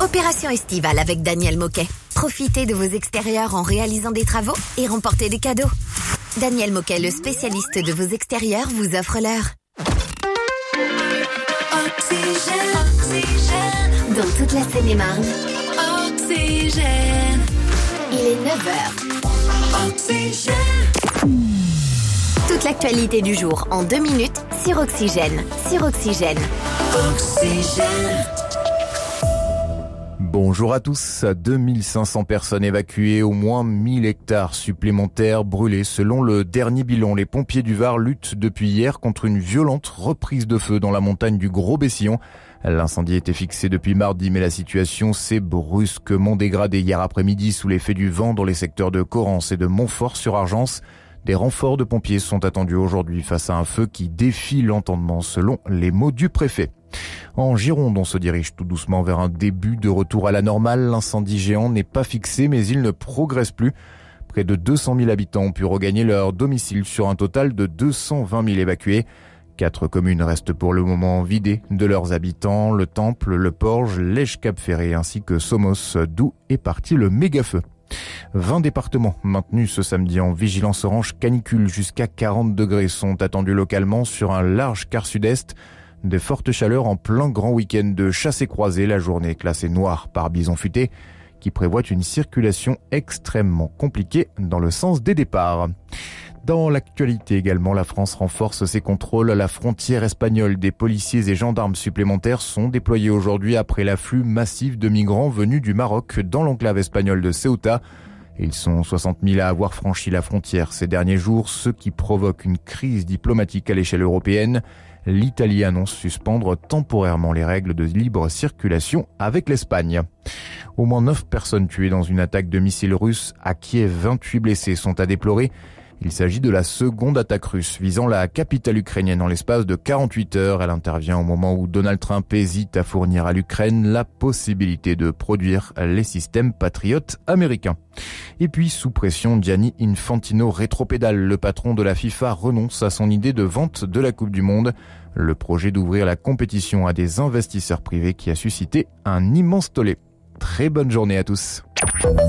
Opération estivale avec Daniel Moquet. Profitez de vos extérieurs en réalisant des travaux et remportez des cadeaux. Daniel Moquet, le spécialiste de vos extérieurs, vous offre l'heure. Oxygène, oxygène. Dans toute la Seine-et-Marne. Oxygène. Il est 9h. Oxygène. Toute l'actualité du jour en 2 minutes sur Oxygène. Sur Oxygène. Oxygène. Bonjour à tous. 2500 personnes évacuées, au moins 1000 hectares supplémentaires brûlés. Selon le dernier bilan, les pompiers du Var luttent depuis hier contre une violente reprise de feu dans la montagne du Gros-Bessillon. L'incendie était fixé depuis mardi, mais la situation s'est brusquement dégradée hier après-midi sous l'effet du vent dans les secteurs de Corrence et de Montfort-sur-Argence. Des renforts de pompiers sont attendus aujourd'hui face à un feu qui défie l'entendement selon les mots du préfet. En Gironde, on se dirige tout doucement vers un début de retour à la normale. L'incendie géant n'est pas fixé, mais il ne progresse plus. Près de 200 000 habitants ont pu regagner leur domicile sur un total de 220 000 évacués. 4 communes restent pour le moment vidées de leurs habitants. Le Temple, le Porge, l'Èche-Cap-Ferré ainsi que Somos, d'où est parti le méga-feu. 20 départements maintenus ce samedi en vigilance orange canicule. Jusqu'à 40 degrés sont attendus localement sur un large quart sud-est. De fortes chaleurs en plein grand week-end de chassé-croisé. La journée est classée noire par Bison Futé qui prévoit une circulation extrêmement compliquée dans le sens des départs. Dans l'actualité également, la France renforce ses contrôles à la frontière espagnole. Des policiers et gendarmes supplémentaires sont déployés aujourd'hui après l'afflux massif de migrants venus du Maroc dans l'enclave espagnole de Ceuta. Ils sont 60 000 à avoir franchi la frontière ces derniers jours, ce qui provoque une crise diplomatique à l'échelle européenne. L'Italie annonce suspendre temporairement les règles de libre circulation avec l'Espagne. Au moins 9 personnes tuées dans une attaque de missiles russes à Kiev. 28 blessés sont à déplorer. Il s'agit de la seconde attaque russe visant la capitale ukrainienne en l'espace de 48 heures. Elle intervient au moment où Donald Trump hésite à fournir à l'Ukraine la possibilité de produire les systèmes patriotes américains. Et puis, sous pression, Gianni Infantino rétropédale. Le patron de la FIFA renonce à son idée de vente de la Coupe du Monde. Le projet d'ouvrir la compétition à des investisseurs privés qui a suscité un immense tollé. Très bonne journée à tous.